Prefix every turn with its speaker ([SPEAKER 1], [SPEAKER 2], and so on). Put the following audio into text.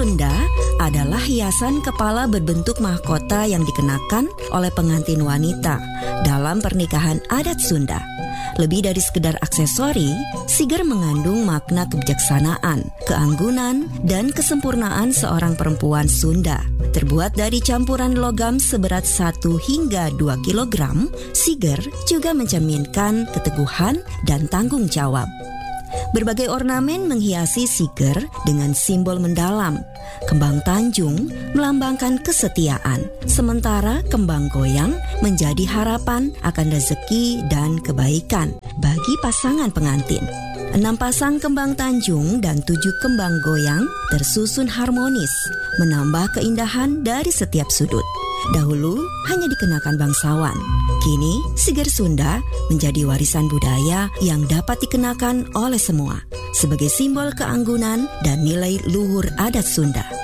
[SPEAKER 1] Sunda adalah hiasan kepala berbentuk mahkota yang dikenakan oleh pengantin wanita dalam pernikahan adat Sunda. Lebih dari sekedar aksesori, siger mengandung makna kebijaksanaan, keanggunan, dan kesempurnaan seorang perempuan Sunda. Terbuat dari campuran logam seberat 1 hingga 2 kilogram, siger juga mencerminkan keteguhan dan tanggung jawab. Berbagai ornamen menghiasi siger dengan simbol mendalam. Kembang tanjung melambangkan kesetiaan, sementara kembang goyang menjadi harapan akan rezeki dan kebaikan bagi pasangan pengantin. 6 pasang kembang tanjung dan 7 kembang goyang tersusun harmonis, menambah keindahan dari setiap sudut. Dahulu hanya dikenakan bangsawan. Kini siger Sunda menjadi warisan budaya yang dapat dikenakan oleh semua sebagai simbol keanggunan dan nilai luhur adat Sunda.